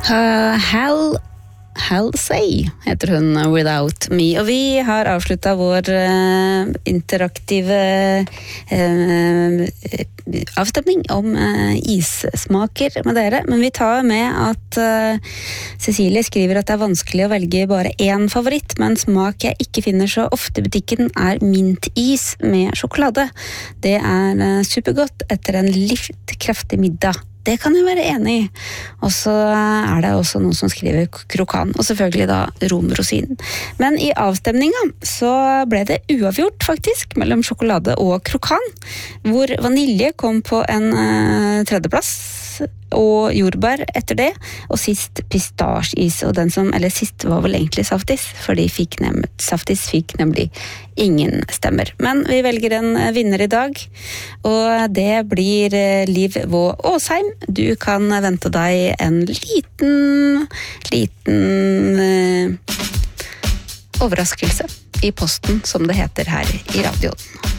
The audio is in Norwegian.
Halsey heter hun Without Me, og vi har avsluttet vår interaktive avstemning om issmaker med dere, men vi tar med at Cecilie skriver at det vanskelig å velge bare én favoritt, men smak jeg ikke finner så ofte i butikken mintis med sjokolade. Det supergodt etter en litt kraftig middag. Det kan jeg være enig i. Og så det også noen som skriver krokan, og selvfølgelig da romrosinen. Men i avstemningen så ble det uavgjort faktisk, mellom sjokolade og krokan, hvor vanilje kom på en tredjeplass, og jordbær etter det, og sist pistasjeis, og sist var vel egentlig saftis, fordi saftis fikk nemlig ingen stemmer. Men vi velger en vinner i dag, og det blir Liv Vå Åsheim. Du kan vente deg en liten overraskelse i posten, som det heter her i radioen.